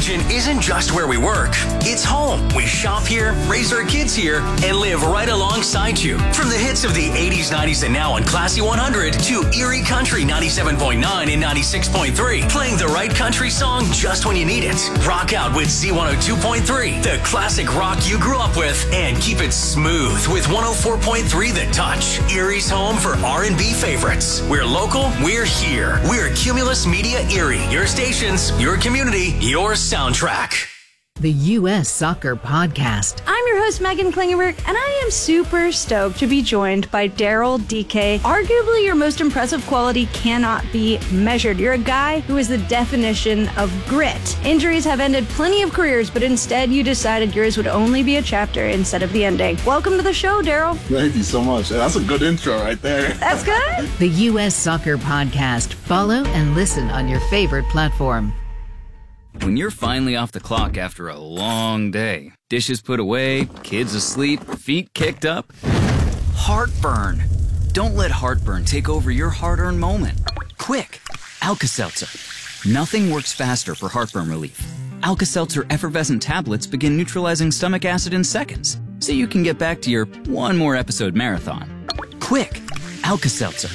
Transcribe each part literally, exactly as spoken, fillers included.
Region isn't just where we work, it's home. We shop here, raise our kids here, and live right alongside you. From the hits of the eighties, nineties, and now on Classy one hundred to Erie Country ninety-seven point nine and ninety-six point three, playing the right country song just when you need it. Rock out with Z one oh two point three, the classic rock you grew up with, and keep it smooth with one oh four point three The Touch, Erie's home for R and B favorites. We're local, we're here. We're Cumulus Media Erie. Your stations, your community, your soundtrack. The U S Soccer Podcast. I'm your host, Megan Klingenberg, and I am super stoked to be joined by Daryl D K. Arguably, your most impressive quality cannot be measured. You're a guy who is the definition of grit. Injuries have ended plenty of careers, but instead you decided yours would only be a chapter instead of the ending. Welcome to the show, Daryl. Thank you so much. That's a good intro right there. That's good. The U S Soccer Podcast. Follow and listen on your favorite platform. When you're finally off the clock after a long day, dishes put away, kids asleep, feet kicked up, heartburn. Don't let heartburn take over your hard-earned moment. Quick, Alka-Seltzer. Nothing works faster for heartburn relief. Alka-Seltzer effervescent tablets begin neutralizing stomach acid in seconds, so you can get back to your one more episode marathon. Quick, Alka-Seltzer.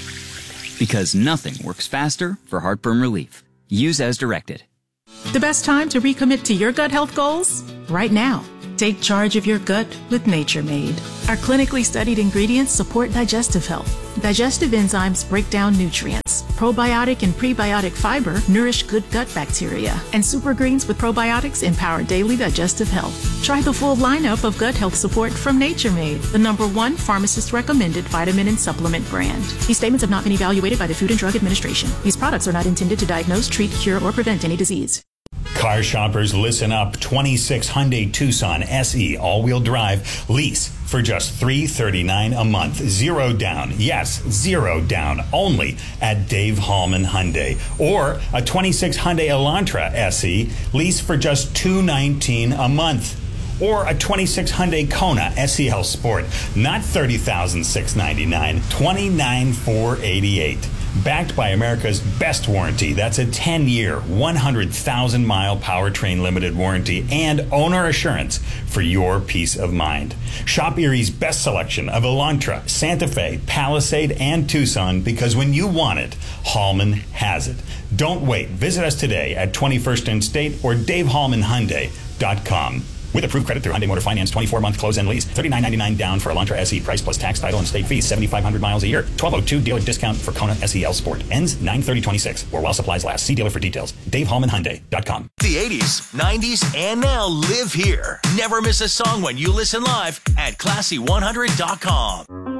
Because nothing works faster for heartburn relief. Use as directed. The best time to recommit to your gut health goals? Right now. Take charge of your gut with Nature Made. Our clinically studied ingredients support digestive health. Digestive enzymes break down nutrients. Probiotic and prebiotic fiber nourish good gut bacteria. And super greens with probiotics empower daily digestive health. Try the full lineup of gut health support from Nature Made, the number one pharmacist-recommended vitamin and supplement brand. These statements have not been evaluated by the Food and Drug Administration. These products are not intended to diagnose, treat, cure, or prevent any disease. Car shoppers, listen up. twenty-six Hyundai Tucson S E all-wheel drive lease for just three hundred thirty-nine dollars a month. Zero down. Yes, zero down. Only at Dave Hallman Hyundai. Or a twenty-six Hyundai Elantra S E lease for just two hundred nineteen dollars a month. Or a twenty-six Hyundai Kona S E L Sport. Not thirty thousand six hundred ninety-nine dollars, twenty-nine thousand four hundred eighty-eight dollars. Backed by America's best warranty. That's a ten-year, one hundred thousand mile powertrain limited warranty and owner assurance for your peace of mind. Shop Erie's best selection of Elantra, Santa Fe, Palisade, and Tucson, because when you want it, Hallman has it. Don't wait. Visit us today at twenty-first and State or dave hallman hyundai dot com. With approved credit through Hyundai Motor Finance, twenty-four month close-end lease, thirty-nine ninety-nine down for Elantra S E, price plus tax, title, and state fees, seventy-five hundred miles a year, twelve oh two dealer discount for Kona S E L Sport. Ends nine thirty twenty-six, or while supplies last. See dealer for details. dave hallman hyundai dot com. The eighties, nineties, and now live here. Never miss a song when you listen live at classy one hundred dot com.